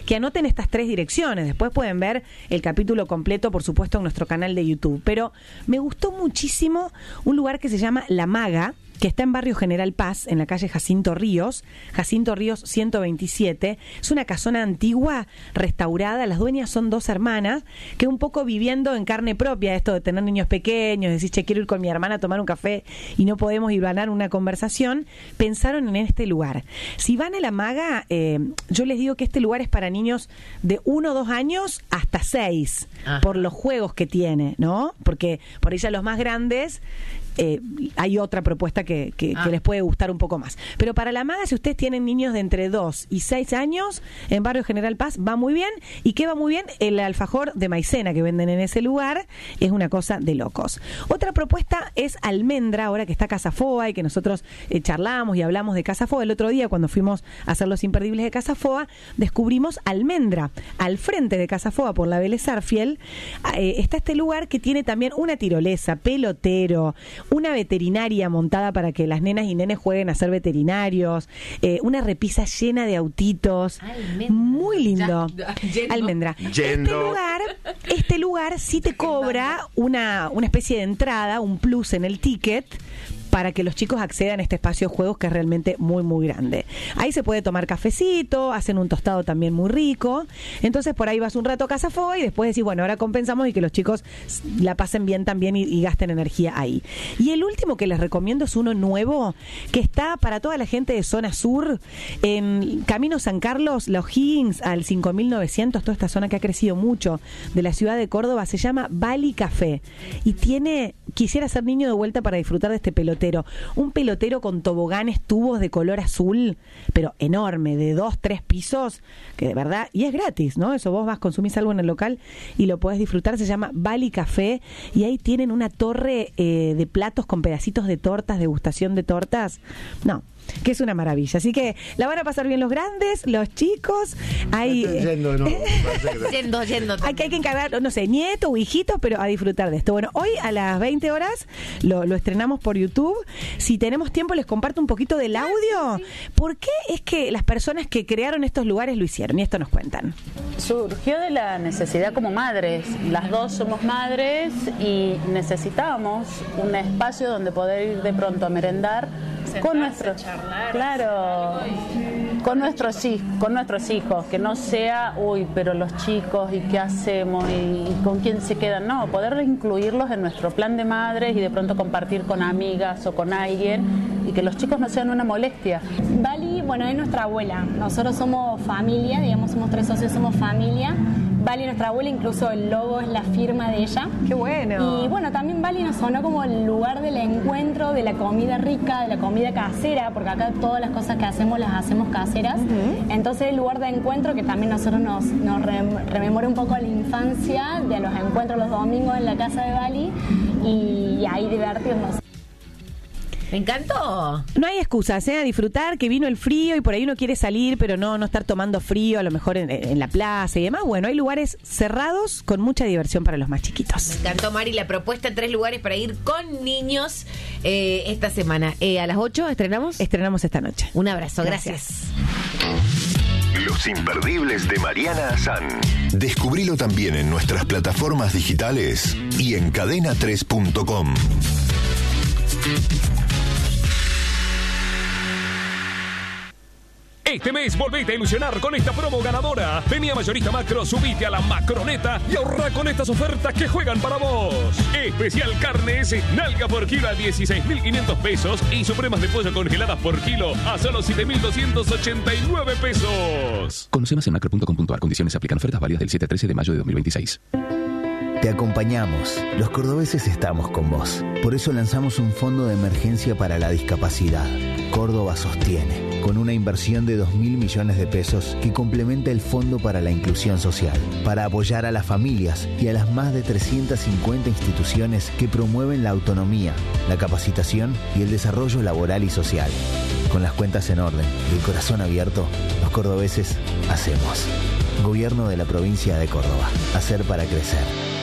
que anoten estas 3 direcciones. Después pueden ver el capítulo completo, por supuesto, en nuestro canal de YouTube. Pero me gustó muchísimo un lugar que se llama La Maga, que está en Barrio General Paz, en la calle Jacinto Ríos 127. Es una casona antigua, restaurada. Las dueñas son 2 hermanas, que un poco viviendo en carne propia esto de tener niños pequeños, decir, che, quiero ir con mi hermana a tomar un café y no podemos ir a ganar una conversación, pensaron en este lugar. Si van a La Maga, yo les digo que este lugar es para niños de 1 o 2 años hasta 6, por los juegos que tiene, ¿no? Porque por ahí ya los más grandes... hay otra propuesta que les puede gustar un poco más. Pero para La Maga, si ustedes tienen niños de entre 2 y 6 años, en Barrio General Paz va muy bien. ¿Y qué va muy bien? El alfajor de maicena que venden en ese lugar es una cosa de locos. Otra propuesta es Almendra, ahora que está Casa Foa y que nosotros charlamos y hablamos de Casa Foa. El otro día, cuando fuimos a hacer los imperdibles de Casa Foa, descubrimos Almendra. Al frente de Casa Foa, por la Vélez Sarsfield, está este lugar que tiene también una tirolesa, pelotero, una veterinaria montada para que las nenas y nenes jueguen a ser veterinarios, una repisa llena de autitos. Almendra. Muy lindo. Almendra. Este lugar sí te cobra una especie de entrada, un plus en el ticket, para que los chicos accedan a este espacio de juegos que es realmente muy, muy grande. Ahí se puede tomar cafecito, hacen un tostado también muy rico. Entonces por ahí vas un rato a Casa Foa y después decís, bueno, ahora compensamos y que los chicos la pasen bien también y gasten energía ahí. Y el último que les recomiendo es uno nuevo que está para toda la gente de zona sur, en Camino San Carlos, Los Higgins, al 5900, toda esta zona que ha crecido mucho de la ciudad de Córdoba, se llama Bali Café. Y quisiera ser niño de vuelta para disfrutar de este pelotero. Un pelotero con toboganes, tubos de color azul, pero enorme, de 2-3 pisos, que de verdad, y es gratis, ¿no? Eso vos consumís algo en el local y lo podés disfrutar. Se llama Bali Café y ahí tienen una torre de platos con pedacitos de tortas, degustación de tortas. No, que es una maravilla. Así que la van a pasar bien los grandes, los chicos. Hay yendo. Hay que encargar, no sé, nietos o hijitos, pero a disfrutar de esto. Bueno, hoy a las 20 horas lo estrenamos por YouTube. Si tenemos tiempo les comparto un poquito del audio. ¿Por qué es que las personas que crearon estos lugares lo hicieron? Y esto nos cuentan. Surgió de la necesidad como madres. Las dos somos madres y necesitábamos un espacio donde poder ir de pronto a merendar con nuestros, claro, con nuestros hijos, que no sea, pero los chicos y qué hacemos y con quién se quedan, no, poder incluirlos en nuestro plan de madres y de pronto compartir con amigas o con alguien y que los chicos no sean una molestia. Bali, bueno, es nuestra abuela, nosotros somos familia, digamos, somos 3 socios, somos familia. Bali, nuestra abuela, incluso el logo es la firma de ella. ¡Qué bueno! Y bueno, también Bali nos sonó como el lugar del encuentro, de la comida rica, de la comida casera, porque acá todas las cosas que hacemos las hacemos caseras. Entonces el lugar de encuentro que también nosotros nos rememora un poco la infancia, de los encuentros los domingos en la casa de Bali y ahí divertirnos. Me encantó. No hay excusas, a disfrutar, que vino el frío y por ahí uno quiere salir, pero no estar tomando frío, a lo mejor en la plaza y demás. Bueno, hay lugares cerrados con mucha diversión para los más chiquitos. Me encantó, Mari, la propuesta, 3 lugares para ir con niños esta semana. A las 8 estrenamos. Estrenamos esta noche. Un abrazo, gracias. Los imperdibles de Mariana Azán. Descubrilo también en nuestras plataformas digitales y en cadena3.com. Este mes volvete a ilusionar con esta promo ganadora. Vení a Mayorista Macro, subite a la Macroneta y ahorra con estas ofertas que juegan para vos. Especial carnes, nalga por kilo a 16.500 pesos y supremas de pollo congeladas por kilo a solo 7.289 pesos. Conoce más en macro.com.ar. Condiciones se aplican. Ofertas válidas del 7 al 13 de mayo de 2026. Te acompañamos. Los cordobeses estamos con vos. Por eso lanzamos un fondo de emergencia para la discapacidad. Córdoba sostiene, con una inversión de 2.000 millones de pesos que complementa el Fondo para la Inclusión Social, para apoyar a las familias y a las más de 350 instituciones que promueven la autonomía, la capacitación y el desarrollo laboral y social. Con las cuentas en orden y el corazón abierto, los cordobeses hacemos. Gobierno de la provincia de Córdoba. Hacer para crecer.